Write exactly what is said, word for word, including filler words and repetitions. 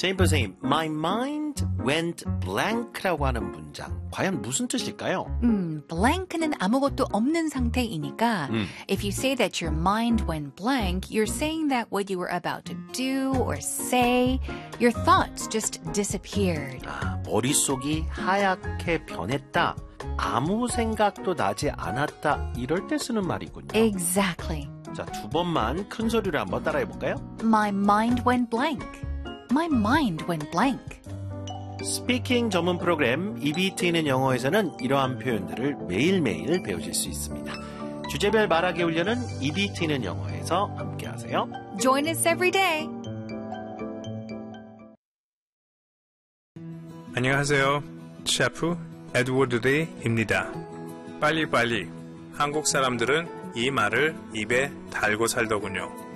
제임 선생님, my mind went blank라고 하는 문장, 과연 무슨 뜻일까요? 음, blank는 아무것도 없는 상태이니까 음. if you say that your mind went blank, you're saying that what you were about to do or say, your thoughts just disappeared. 아, 머릿속이 하얗게 변했다. 아무 생각도 나지 않았다. 이럴 때 쓰는 말이군요. Exactly. 자, 두 번만 큰 소리로 한번 따라해볼까요? My mind went blank. My mind went blank. 스피킹 전문 프로그램 입이 트이는 영어에서는 이러한 표현들을 매일매일 배우실 수 있습니다. 주제별 말하기 훈련은 입이 트이는 영어에서 함께하세요. Join us every day. 안녕하세요. 셰프 에드워드 레이입니다. 빨리빨리. 한국 사람들은 이 말을 입에 달고 살더군요.